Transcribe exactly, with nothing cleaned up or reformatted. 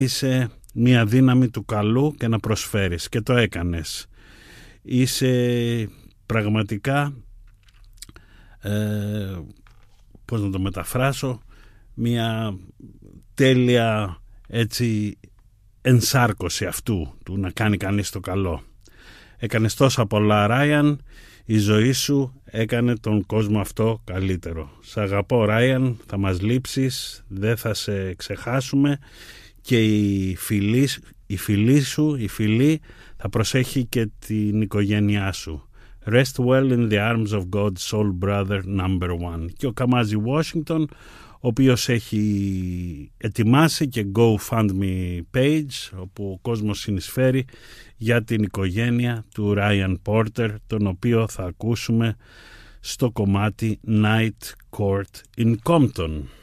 είσαι μια δύναμη του καλού και να προσφέρεις, και το έκανες. Είσαι πραγματικά, ε, πώς να το μεταφράσω, μια τέλεια έτσι ενσάρκωση αυτού του να κάνει κανείς το καλό. Έκανες τόσα πολλά, Ράιαν, η ζωή σου έκανε τον κόσμο αυτό καλύτερο. Σ' αγαπώ, Ράιαν, θα μας λείψεις, δεν θα σε ξεχάσουμε, και η φιλή, η φιλή σου, η φιλή θα προσέχει και την οικογένειά σου. Rest well in the arms of God's soul brother number one. Και ο Καμάζι Washington, ο οποίος έχει ετοιμάσει και GoFundMe page, όπου ο κόσμος συνεισφέρει για την οικογένεια του Ryan Porter, τον οποίο θα ακούσουμε στο κομμάτι Night Court in Compton.